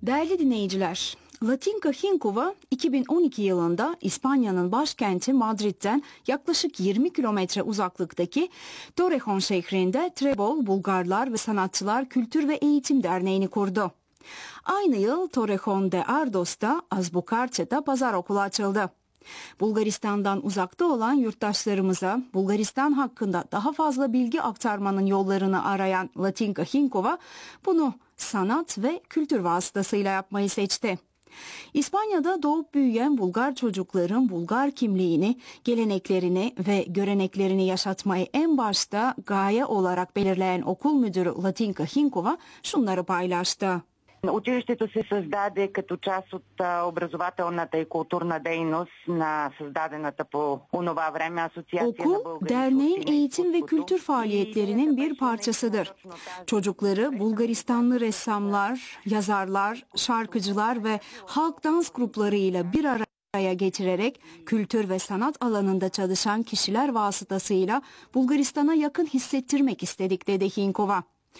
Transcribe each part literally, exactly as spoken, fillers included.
Değerli dinleyiciler, Latinka Hinkova iki bin on iki yılında İspanya'nın başkenti Madrid'den yaklaşık yirmi kilometre uzaklıktaki Torrejon şehrinde Trebol Bulgarlar ve Sanatçılar Kültür ve Eğitim Derneği'ni kurdu. Aynı yıl Torrejon de Ardos'ta Azbukarçe'de pazar okulu açıldı. Bulgaristan'dan uzakta olan yurttaşlarımıza Bulgaristan hakkında daha fazla bilgi aktarmanın yollarını arayan Latinka Hinkova bunu sanat ve kültür vasıtasıyla yapmayı seçti. İspanya'da doğup büyüyen Bulgar çocukların Bulgar kimliğini, geleneklerini ve göreneklerini yaşatmayı en başta gaye olarak belirleyen okul müdürü Latinka Hinkova şunları paylaştı. Училището се създаде като част от образователната и културна дейност на създадената по онова време Асоциация Okul, на българите. derneğin eğitim ve kültür faaliyetlerinin bir parçasıdır. Çocukları Bulgaristanlı ressamlar, yazarlar, şarkıcılar ve halk dans gruplarıyla bir araya getirerek kültür ve sanat alanında çalışan kişiler vasıtasıyla Bulgaristan'a yakın hissettirmek istedik dedi Hinkova.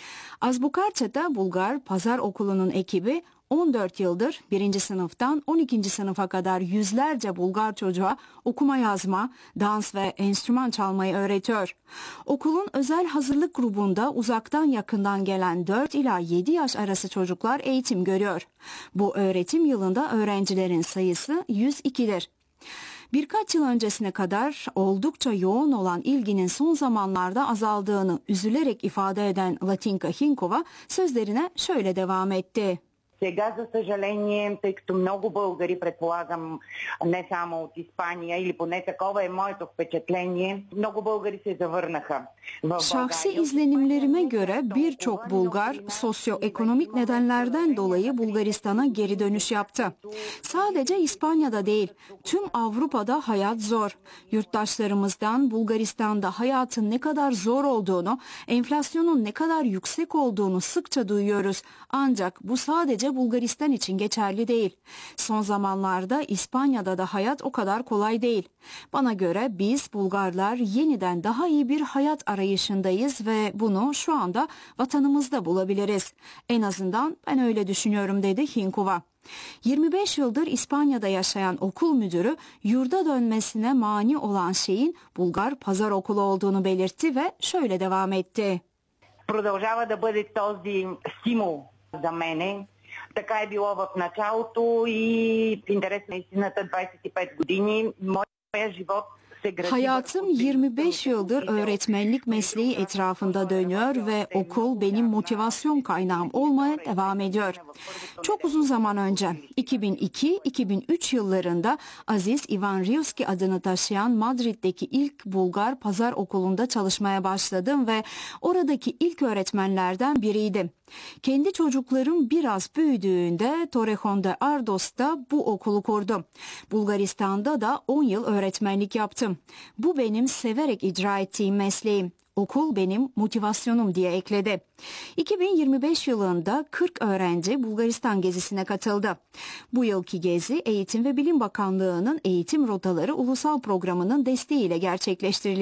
Azbukarçe'de Bulgar Pazar Okulu'nun ekibi on dört yıldır birinci sınıftan on ikinci sınıfa kadar yüzlerce Bulgar çocuğa okuma yazma, dans ve enstrüman çalmayı öğretiyor. Okulun özel hazırlık grubunda uzaktan yakından gelen dört ila yedi yaş arası çocuklar eğitim görüyor. Bu öğretim yılında öğrencilerin sayısı yüz iki'dir. Birkaç yıl öncesine kadar oldukça yoğun olan ilginin son zamanlarda azaldığını üzülerek ifade eden Latinka Hinkova sözlerine şöyle devam etti. Сега, за съжаление, тъй като много българи, предполагам, не само от Испания, или поне такова е моето впечатление, много българи се завърнаха. Şahsi izlenimlerime göre birçok Bulgar sosyoekonomik nedenlerden dolayı Bulgaristan'a geri dönüş yaptı. Sadece İspanya'da değil, tüm Avrupa'da hayat zor. Yurttaşlarımızdan Bulgaristan'da hayatın ne kadar zor olduğunu, enflasyonun ne kadar yüksek olduğunu sıkça duyuyoruz. Ancak bu sadece Bulgaristan için geçerli değil. Son zamanlarda İspanya'da da hayat o kadar kolay değil. Bana göre biz Bulgarlar yeniden daha iyi bir hayat arayışındayız ve bunu şu anda vatanımızda bulabiliriz. En azından ben öyle düşünüyorum dedi Hinkova. yirmi beş yıldır İspanya'da yaşayan okul müdürü yurda dönmesine mani olan şeyin Bulgar Pazar Okulu olduğunu belirtti ve şöyle devam etti. Продължава да бъде този стимул за мене. Така е било в началото и в интерес на истината двадесет и пет години моя живот. Hayatım yirmi beş yıldır öğretmenlik mesleği etrafında dönüyor ve okul benim motivasyon kaynağım olmaya devam ediyor. Çok uzun zaman önce iki bin iki iki bin üç yıllarında Aziz Ivan Rivski adını taşıyan Madrid'deki ilk Bulgar Pazar Okulu'nda çalışmaya başladım ve oradaki ilk öğretmenlerden biriydim. Kendi çocuklarım biraz büyüdüğünde Torrejon de Ardos'ta bu okulu kurdum. Bulgaristan'da da on yıl öğretmenlik yaptım. Bu benim severek icra ettiğim mesleğim. Okul benim motivasyonum diye ekledi. iki bin yirmi beş yılında kırk öğrenci Bulgaristan gezisine katıldı. Bu yılki gezi Eğitim ve Bilim Bakanlığı'nın Eğitim Rotaları Ulusal Programı'nın desteğiyle gerçekleştirildi.